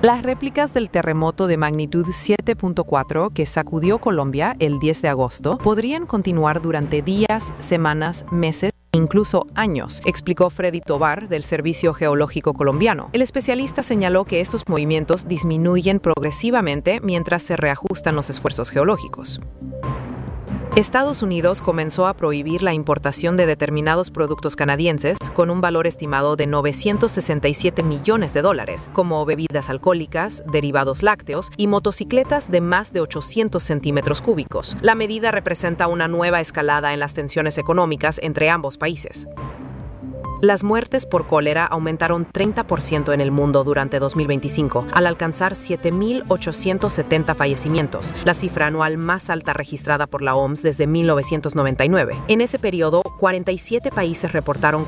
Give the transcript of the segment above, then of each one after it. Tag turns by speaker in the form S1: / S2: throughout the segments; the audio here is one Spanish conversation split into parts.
S1: Las réplicas del terremoto de magnitud 7.4 que sacudió Colombia el 10 de agosto podrían continuar durante días, semanas, meses e incluso años, explicó Freddy Tovar del Servicio Geológico Colombiano. El especialista señaló que estos movimientos disminuyen progresivamente mientras se reajustan los esfuerzos geológicos. Estados Unidos comenzó a prohibir la importación de determinados productos canadienses con un valor estimado de $967 millones, como bebidas alcohólicas, derivados lácteos y motocicletas de más de 800 centímetros cúbicos. La medida representa una nueva escalada en las tensiones económicas entre ambos países. Las muertes por cólera aumentaron 30% en el mundo durante 2025, al alcanzar 7.870 fallecimientos, la cifra anual más alta registrada por la OMS desde 1999. En ese periodo, 47 países reportaron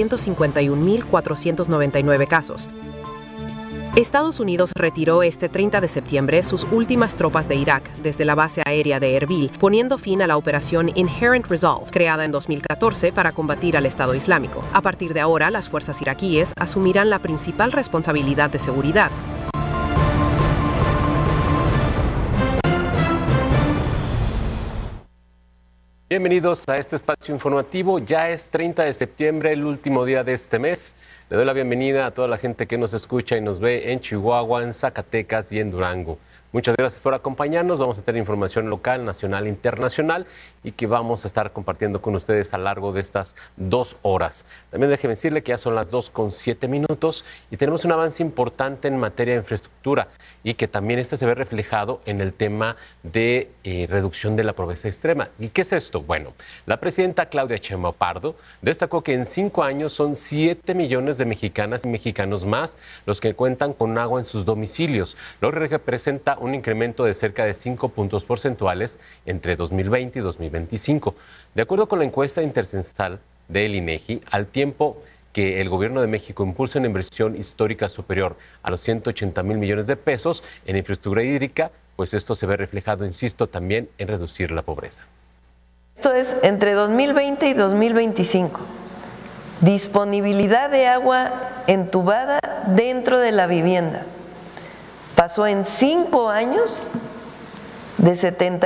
S1: 451.499 casos. Estados Unidos retiró este 30 de septiembre sus últimas tropas de Irak desde la base aérea de Erbil, poniendo fin a la operación Inherent Resolve, creada en 2014 para combatir al Estado Islámico. A partir de ahora, las fuerzas iraquíes asumirán la principal responsabilidad de seguridad.
S2: Bienvenidos a este espacio informativo. Ya es 30 de septiembre, el último día de este mes. Le doy la bienvenida a toda la gente que nos escucha y nos ve en Chihuahua, en Zacatecas y en Durango. Muchas gracias por acompañarnos. Vamos a tener información local, nacional e internacional y que vamos a estar compartiendo con ustedes a lo largo de estas 2 horas. También déjeme decirle que ya son las 2:07 y tenemos un avance importante en materia de infraestructura y que también este se ve reflejado en el tema de reducción de la pobreza extrema. ¿Y qué es esto? Bueno, la presidenta Claudia Sheinbaum Pardo destacó que en 5 años son 7 millones de mexicanas y mexicanos más los que cuentan con agua en sus domicilios, lo que representa un incremento de cerca de 5 puntos porcentuales entre 2020 y 2025. De acuerdo con la encuesta intercensal del INEGI, al tiempo que el gobierno de México impulsa una inversión histórica superior a los 180,000 millones de pesos en infraestructura hídrica, pues esto se ve reflejado, insisto, también en reducir la pobreza.
S3: Esto es entre 2020 y 2025. Disponibilidad de agua entubada dentro de la vivienda. Pasó en 5 años de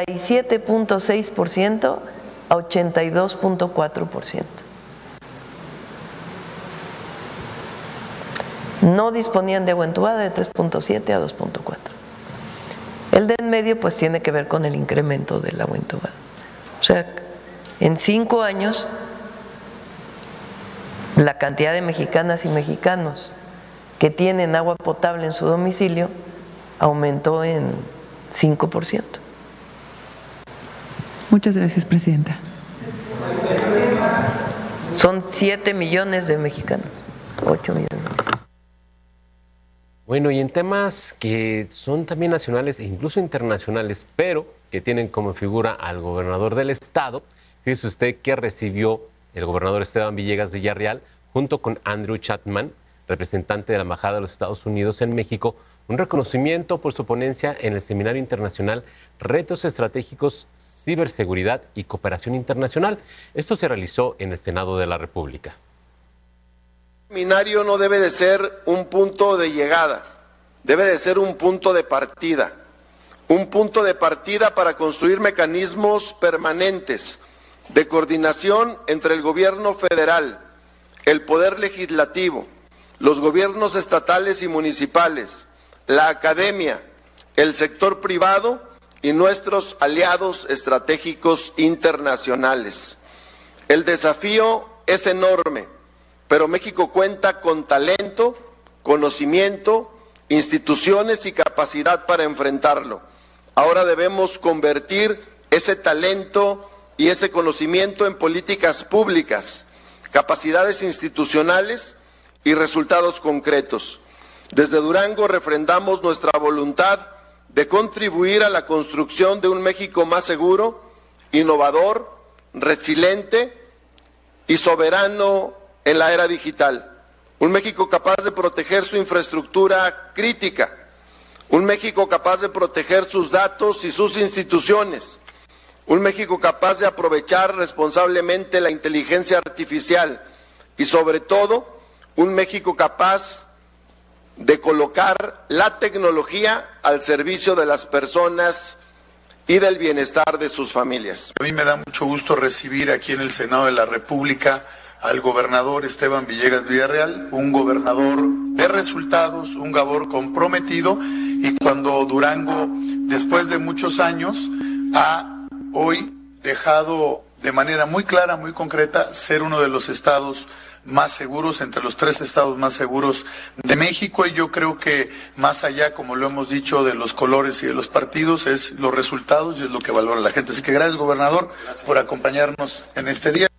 S3: 77.6% a 82.4%. No disponían de agua entubada de 3.7 a 2.4. El de en medio pues tiene que ver con el incremento del agua entubada. O sea, en 5 años la cantidad de mexicanas y mexicanos que tienen agua potable en su domicilio aumentó en 5%.
S4: Muchas gracias, presidenta.
S3: Son 7 millones de mexicanos, 8 millones.
S2: Bueno, y en temas que son también nacionales e incluso internacionales, pero que tienen como figura al gobernador del estado, fíjese usted que recibió el gobernador Esteban Villegas Villarreal junto con Andrew Chapman, representante de la Embajada de los Estados Unidos en México, un reconocimiento por su ponencia en el Seminario Internacional Retos Estratégicos, Ciberseguridad y Cooperación Internacional. Esto se realizó en el Senado de la República.
S5: El seminario no debe de ser un punto de llegada, debe de ser un punto de partida. Un punto de partida para construir mecanismos permanentes de coordinación entre el gobierno federal, el poder legislativo, los gobiernos estatales y municipales, la academia, el sector privado y nuestros aliados estratégicos internacionales. El desafío es enorme, pero México cuenta con talento, conocimiento, instituciones y capacidad para enfrentarlo. Ahora debemos convertir ese talento y ese conocimiento en políticas públicas, capacidades institucionales y resultados concretos. Desde Durango refrendamos nuestra voluntad de contribuir a la construcción de un México más seguro, innovador, resiliente y soberano en la era digital. Un México capaz de proteger su infraestructura crítica, un México capaz de proteger sus datos y sus instituciones, un México capaz de aprovechar responsablemente la inteligencia artificial y sobre todo un México capaz de colocar la tecnología al servicio de las personas y del bienestar de sus familias.
S4: A mí me da mucho gusto recibir aquí en el Senado de la República al gobernador Esteban Villegas Villarreal, un gobernador de resultados, un gobernador comprometido, y cuando Durango, después de muchos años, ha hoy dejado de manera muy clara, muy concreta, ser uno de los estados más seguros, entre los 3 estados más seguros de México. Y yo creo que más allá, como lo hemos dicho, de los colores y de los partidos, es los resultados y es lo que valora la gente. Así que gracias, gobernador, por acompañarnos en este día.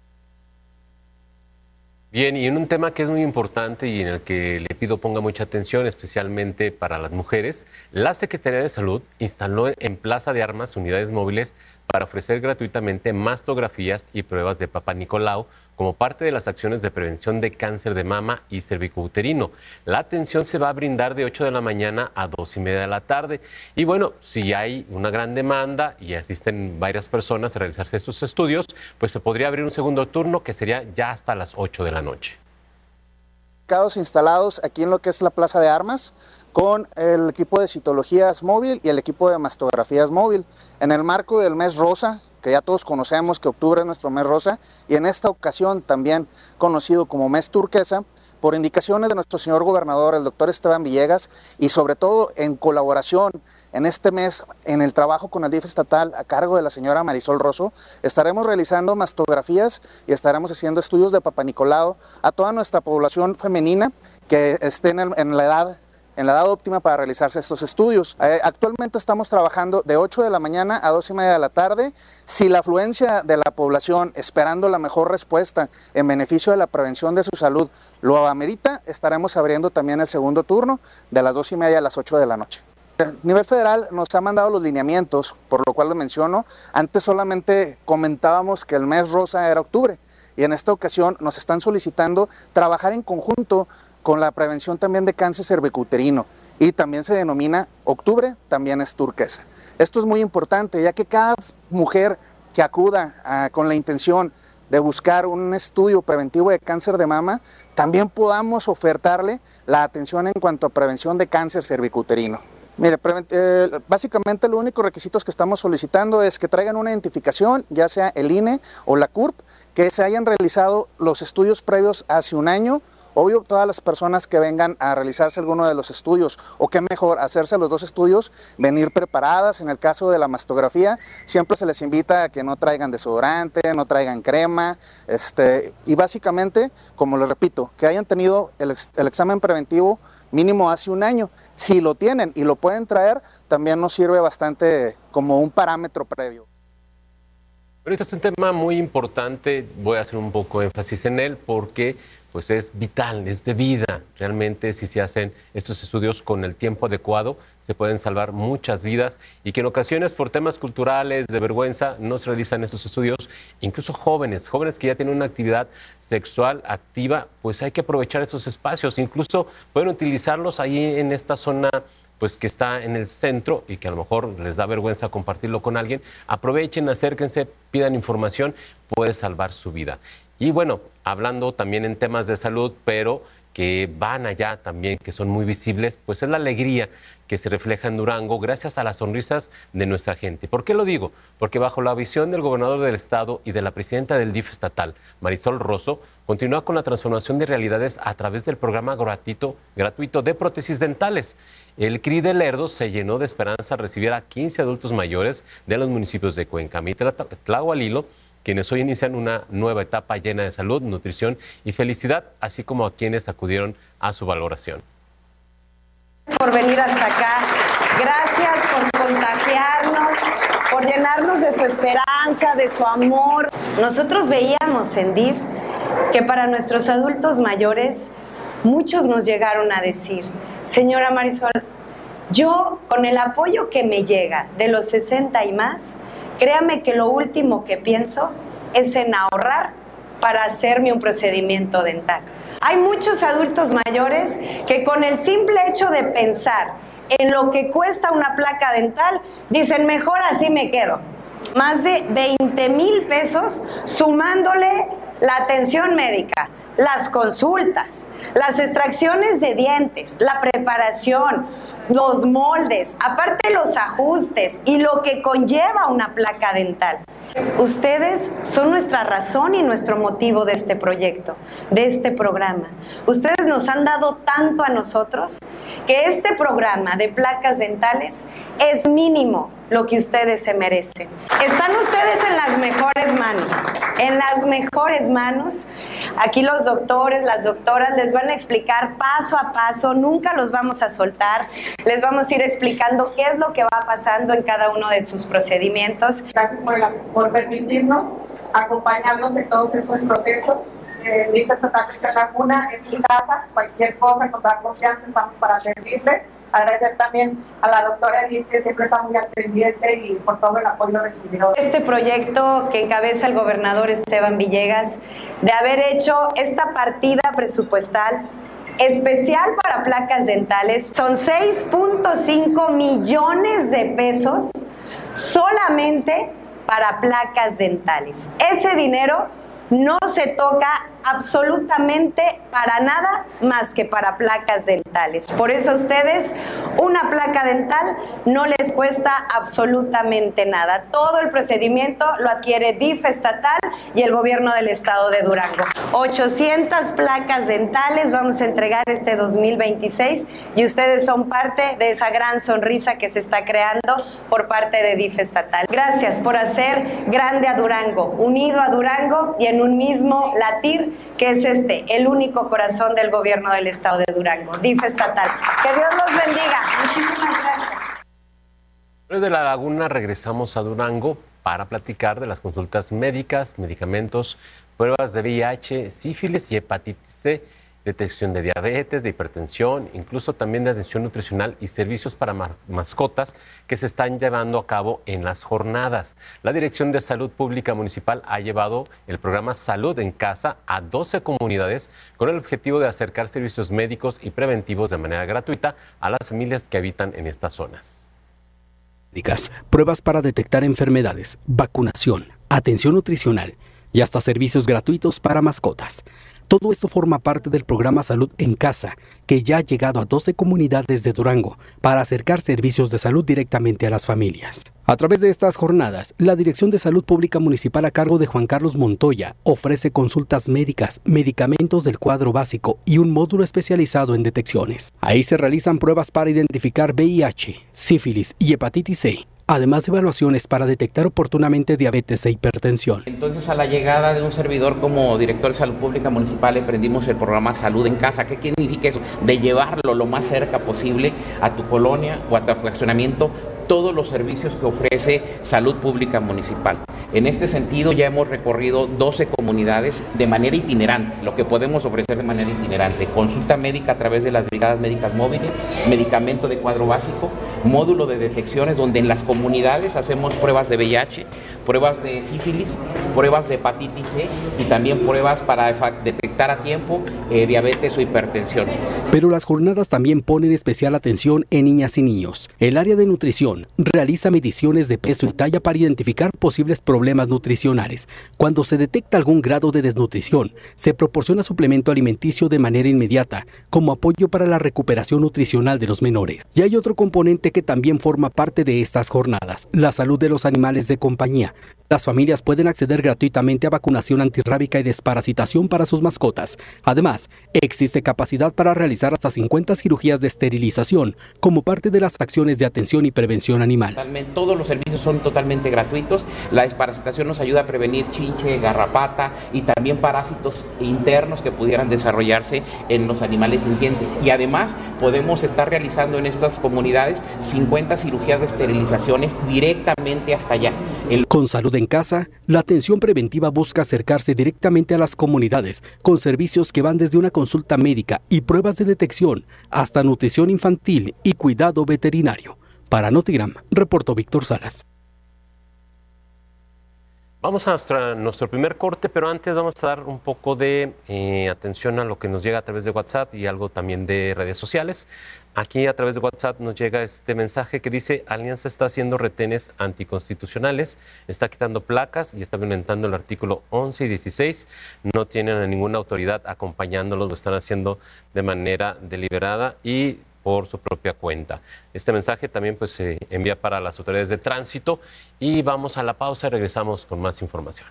S2: Bien, y en un tema que es muy importante y en el que le pido ponga mucha atención, especialmente para las mujeres, la Secretaría de Salud instaló en Plaza de Armas unidades móviles para ofrecer gratuitamente mastografías y pruebas de Papá Nicolau como parte de las acciones de prevención de cáncer de mama y cervicouterino. La atención se va a brindar de 8 de la mañana a 2:30 de la tarde. Y bueno, si hay una gran demanda y asisten varias personas a realizarse estos estudios, pues se podría abrir un segundo turno que sería ya hasta las 8 de la noche.
S6: Instalados aquí en lo que es la Plaza de Armas, con el equipo de citologías móvil y el equipo de mastografías móvil. En el marco del mes rosa, que ya todos conocemos que octubre es nuestro mes rosa, y en esta ocasión también conocido como mes turquesa, por indicaciones de nuestro señor gobernador, el doctor Esteban Villegas, y sobre todo en colaboración en este mes, en el trabajo con el DIF estatal a cargo de la señora Marisol Rosso, estaremos realizando mastografías y estaremos haciendo estudios de Papá Nicolau a toda nuestra población femenina que esté en la edad óptima para realizarse estos estudios. Actualmente estamos trabajando de 8 de la mañana a 2:30 de la tarde. Si la afluencia de la población, esperando la mejor respuesta en beneficio de la prevención de su salud, lo amerita, estaremos abriendo también el segundo turno de las 2:30 a las 8 de la noche. A nivel federal nos ha mandado los lineamientos, por lo cual lo menciono. Antes solamente comentábamos que el mes rosa era octubre, y en esta ocasión nos están solicitando trabajar en conjunto con la prevención también de cáncer cervicouterino, y también se denomina octubre, también es turquesa. Esto es muy importante, ya que cada mujer que acuda con la intención de buscar un estudio preventivo de cáncer de mama, también podamos ofertarle la atención en cuanto a prevención de cáncer cervicouterino. Mire, básicamente los únicos requisitos que estamos solicitando es que traigan una identificación, ya sea el INE o la CURP, que se hayan realizado los estudios previos hace un año. Obvio, todas las personas que vengan a realizarse alguno de los estudios, o qué mejor, hacerse los 2 estudios, venir preparadas. En el caso de la mastografía, siempre se les invita a que no traigan desodorante, no traigan crema, y básicamente, como les repito, que hayan tenido el examen preventivo mínimo hace un año. Si lo tienen y lo pueden traer, también nos sirve bastante como un parámetro previo.
S2: Pero este es un tema muy importante, voy a hacer un poco énfasis en él porque pues es vital, es de vida. Realmente si se hacen estos estudios con el tiempo adecuado, se pueden salvar muchas vidas, y que en ocasiones por temas culturales, de vergüenza, no se realizan estos estudios. Incluso jóvenes que ya tienen una actividad sexual activa, pues hay que aprovechar estos espacios. Incluso pueden utilizarlos ahí en esta zona pues que está en el centro y que a lo mejor les da vergüenza compartirlo con alguien. Aprovechen, acérquense, pidan información, puede salvar su vida. Y bueno, hablando también en temas de salud, pero que van allá también, que son muy visibles, pues es la alegría que se refleja en Durango gracias a las sonrisas de nuestra gente. ¿Por qué lo digo? Porque bajo la visión del gobernador del estado y de la presidenta del DIF estatal, Marisol Rosso, continúa con la transformación de realidades a través del programa gratuito de prótesis dentales. El CRI de Lerdo se llenó de esperanza al recibir a 15 adultos mayores de los municipios de Cuencamí y Tlahualilo, quienes hoy inician una nueva etapa llena de salud, nutrición y felicidad, así como a quienes acudieron a su valoración.
S7: Por venir hasta acá, gracias por contagiarnos, por llenarnos de su esperanza, de su amor. Nosotros veíamos en DIF que para nuestros adultos mayores, muchos nos llegaron a decir: señora Marisol, yo con el apoyo que me llega de los 60 y más, créame que lo último que pienso es en ahorrar para hacerme un procedimiento dental. Hay muchos adultos mayores que con el simple hecho de pensar en lo que cuesta una placa dental, dicen mejor así me quedo. Más de 20,000 pesos sumándole la atención médica, las consultas, las extracciones de dientes, la preparación, los moldes, aparte los ajustes y lo que conlleva una placa dental. Ustedes son nuestra razón y nuestro motivo de este proyecto, de este programa. Ustedes nos han dado tanto a nosotros que este programa de placas dentales es mínimo lo que ustedes se merecen. Están ustedes en las mejores manos. Aquí los doctores, las doctoras les van a explicar paso a paso, nunca los vamos a soltar, les vamos a ir explicando qué es lo que va pasando en cada uno de sus procedimientos.
S8: Gracias por permitirnos acompañarnos en todos estos procesos. DIF estatal de Laguna es su casa, cualquier cosa, con toda confianza estamos para servirles. Agradecer también a la doctora Edith, que siempre está muy al pendiente y por todo el apoyo recibido.
S7: Este proyecto que encabeza el gobernador Esteban Villegas, de haber hecho esta partida presupuestal especial para placas dentales, son 6.5 millones de pesos solamente para placas dentales. Ese dinero no se toca absolutamente para nada más que para placas dentales. Por eso a ustedes una placa dental no les cuesta absolutamente nada. Todo el procedimiento lo adquiere DIF estatal y el gobierno del estado de Durango. 800 placas dentales vamos a entregar este 2026 y ustedes son parte de esa gran sonrisa que se está creando por parte de DIF estatal. Gracias por hacer grande a Durango, unido a Durango y en un mismo latir, que es el único corazón del gobierno del estado de Durango, DIF estatal. Que Dios los bendiga. Muchísimas gracias.
S2: Desde La Laguna regresamos a Durango para platicar de las consultas médicas, medicamentos, pruebas de VIH, sífilis y hepatitis C, detección de diabetes, de hipertensión, incluso también de atención nutricional y servicios para mascotas que se están llevando a cabo en las jornadas. La Dirección de Salud Pública Municipal ha llevado el programa Salud en Casa a 12 comunidades con el objetivo de acercar servicios médicos y preventivos de manera gratuita a las familias que habitan en estas zonas.
S9: Pruebas para detectar enfermedades, vacunación, atención nutricional y hasta servicios gratuitos para mascotas. Todo esto forma parte del programa Salud en Casa, que ya ha llegado a 12 comunidades de Durango para acercar servicios de salud directamente a las familias. A través de estas jornadas, la Dirección de Salud Pública Municipal a cargo de Juan Carlos Montoya ofrece consultas médicas, medicamentos del cuadro básico y un módulo especializado en detecciones. Ahí se realizan pruebas para identificar VIH, sífilis y hepatitis C, además de evaluaciones para detectar oportunamente diabetes e hipertensión.
S10: Entonces, a la llegada de un servidor como director de Salud Pública Municipal, emprendimos el programa Salud en Casa. ¿Qué significa eso? De llevarlo lo más cerca posible a tu colonia o a tu fraccionamiento, todos los servicios que ofrece Salud Pública Municipal. En este sentido, ya hemos recorrido 12 comunidades de manera itinerante, lo que podemos ofrecer de manera itinerante: consulta médica a través de las brigadas médicas móviles, medicamento de cuadro básico, módulo de detecciones donde en las comunidades hacemos pruebas de VIH, pruebas de sífilis, pruebas de hepatitis C y también pruebas para detectar a tiempo diabetes o hipertensión.
S9: Pero las jornadas también ponen especial atención en niñas y niños. El área de nutrición realiza mediciones de peso y talla para identificar posibles problemas nutricionales. Cuando se detecta algún grado de desnutrición, se proporciona suplemento alimenticio de manera inmediata, como apoyo para la recuperación nutricional de los menores. Y hay otro componente que también forma parte de estas jornadas: la salud de los animales de compañía. Las familias pueden acceder gratuitamente a vacunación antirrábica y desparasitación para sus mascotas. Además, existe capacidad para realizar hasta 50 cirugías de esterilización como parte de las acciones de atención y prevención animal.
S10: Todos los servicios son totalmente gratuitos. La desparasitación nos ayuda a prevenir chinche, garrapata y también parásitos internos que pudieran desarrollarse en los animales sintientes. Y además podemos estar realizando en estas comunidades 50 cirugías de esterilizaciones directamente hasta allá.
S9: Con Salud en Casa, la atención preventiva busca acercarse directamente a las comunidades con servicios que van desde una consulta médica y pruebas de detección hasta nutrición infantil y cuidado veterinario. Para Notigram, reportó Víctor Salas.
S2: Vamos a nuestro primer corte, pero antes vamos a dar un poco de atención a lo que nos llega a través de WhatsApp y algo también de redes sociales. Aquí a través de WhatsApp nos llega este mensaje que dice: Alianza está haciendo retenes anticonstitucionales, está quitando placas y está violentando el artículo 11 y 16. No tienen a ninguna autoridad acompañándolos, lo están haciendo de manera deliberada y por su propia cuenta. Este mensaje también pues, se envía para las autoridades de tránsito y vamos a la pausa y regresamos con más información.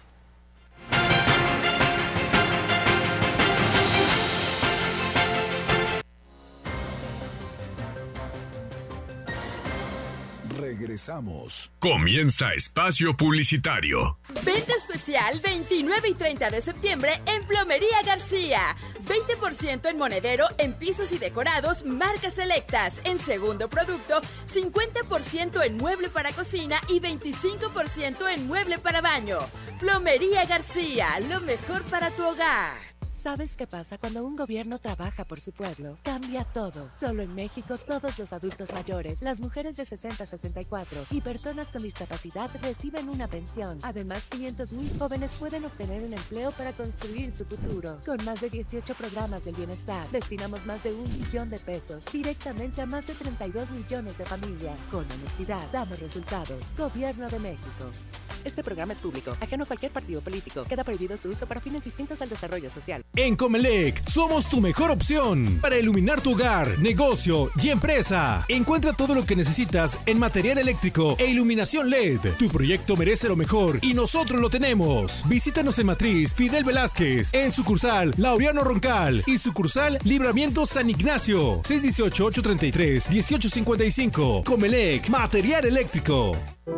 S11: Regresamos. Comienza Espacio Publicitario.
S12: Venta especial 29 y 30 de septiembre en Plomería García. 20% en monedero, en pisos y decorados, marcas selectas. En segundo producto, 50% en mueble para cocina y 25% en mueble para baño. Plomería García, lo mejor para tu hogar.
S13: ¿Sabes qué pasa cuando un gobierno trabaja por su pueblo? Cambia todo. Solo en México, todos los adultos mayores, las mujeres de 60 a 64 y personas con discapacidad reciben una pensión. Además, 500,000 jóvenes pueden obtener un empleo para construir su futuro. Con más de 18 programas del bienestar, destinamos más de 1 billón de pesos directamente a más de 32 millones de familias. Con honestidad, damos resultados. Gobierno de México. Este programa es público, ajeno a cualquier partido político. Queda prohibido su uso para fines distintos al desarrollo social.
S14: En Comelec, somos tu mejor opción para iluminar tu hogar, negocio y empresa. Encuentra todo lo que necesitas en material eléctrico e iluminación LED. Tu proyecto merece lo mejor y nosotros lo tenemos. Visítanos en Matriz Fidel Velázquez, en sucursal Laureano Roncal y sucursal Libramiento San Ignacio. 618-833-1855. Comelec, material eléctrico.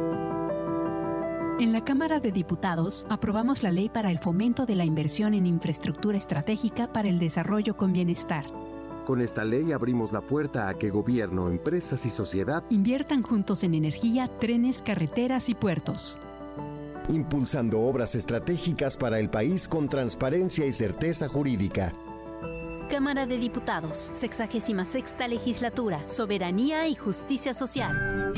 S15: En la Cámara de Diputados aprobamos la ley para el fomento de la inversión en infraestructura estratégica para el desarrollo con bienestar.
S16: Con esta ley abrimos la puerta a que gobierno, empresas y sociedad
S15: inviertan juntos en energía, trenes, carreteras y puertos.
S16: Impulsando obras estratégicas para el país con transparencia y certeza jurídica.
S17: Cámara de Diputados, 66ª Legislatura, Soberanía y Justicia Social.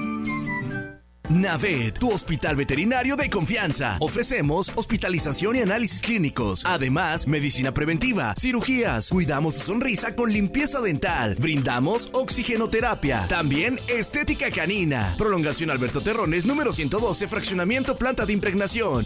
S18: Navet, tu hospital veterinario de confianza. Ofrecemos hospitalización y análisis clínicos. Además, medicina preventiva, cirugías. Cuidamos su sonrisa con limpieza dental. Brindamos oxigenoterapia. También estética canina. Prolongación Alberto Terrones, número 112, fraccionamiento planta de impregnación.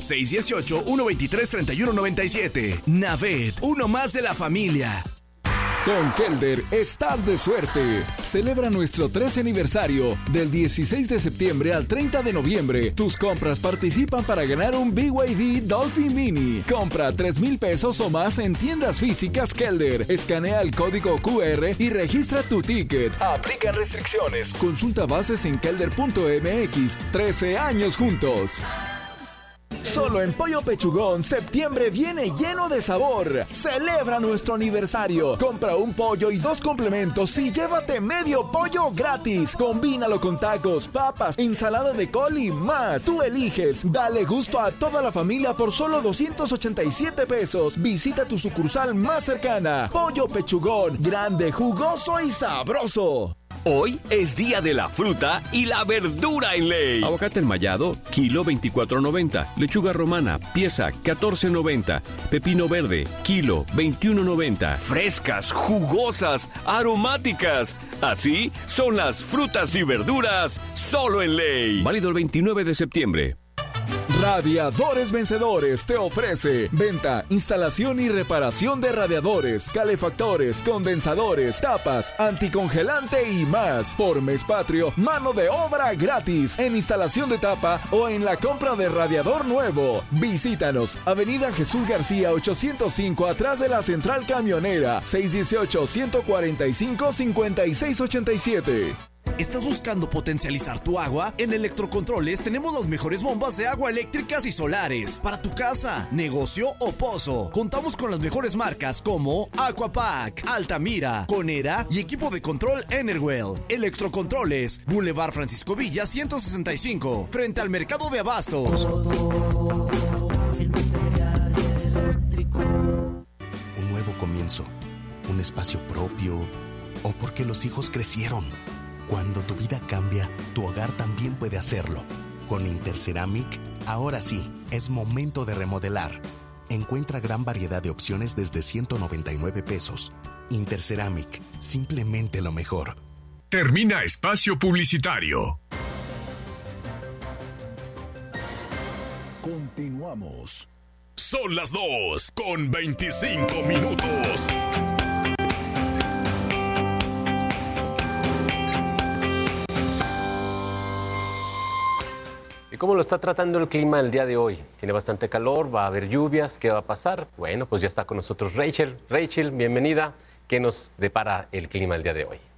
S18: 618-123-3197. Navet, uno más de la familia.
S14: Con Kelder estás de suerte. Celebra nuestro 13 aniversario del 16 de septiembre al 30 de noviembre. Tus compras participan para ganar un BYD Dolphin Mini. Compra 3,000 pesos o más en tiendas físicas Kelder. Escanea el código QR y registra tu ticket. Aplican restricciones. Consulta bases en kelder.mx. 13 años juntos. Solo en Pollo Pechugón, septiembre viene lleno de sabor. Celebra nuestro aniversario. Compra un pollo y 2 complementos y llévate medio pollo gratis. Combínalo con tacos, papas, ensalada de col y más. Tú eliges. Dale gusto a toda la familia por solo 287 pesos. Visita tu sucursal más cercana. Pollo Pechugón, grande, jugoso y sabroso.
S19: Hoy es día de la fruta y la verdura en ley. Aguacate enmayado, kilo 24.90. Lechuga romana, pieza 14.90. Pepino verde, kilo 21.90. Frescas, jugosas, aromáticas. Así son las frutas y verduras solo en ley. Válido el 29 de septiembre.
S14: Radiadores Vencedores te ofrece venta, instalación y reparación de radiadores, calefactores, condensadores, tapas, anticongelante y más. Por mes patrio, mano de obra gratis en instalación de tapa o en la compra de radiador nuevo. Visítanos, Avenida Jesús García 805, atrás de la Central Camionera, 618-145-5687.
S18: ¿Estás buscando potencializar tu agua? En Electrocontroles tenemos las mejores bombas de agua eléctricas y solares para tu casa, negocio o pozo. Contamos con las mejores marcas como Aquapack, Altamira, Conera y equipo de control Enerwell. Electrocontroles, Boulevard Francisco Villa 165, frente al Mercado de Abastos.
S20: Un nuevo comienzo, un espacio propio, o porque los hijos crecieron. Cuando tu vida cambia, tu hogar también puede hacerlo. Con Interceramic, Ahora sí, es momento de remodelar. Encuentra gran variedad de opciones desde 199 pesos. Interceramic, simplemente lo mejor.
S11: Termina espacio publicitario.
S14: Continuamos.
S11: Son las 2:25.
S2: ¿Y cómo lo está tratando el clima el día de hoy? Tiene bastante calor, va a haber lluvias, ¿qué va a pasar? Bueno, pues ya está con nosotros Rachel. Rachel, bienvenida. ¿Qué nos depara el clima el día de hoy?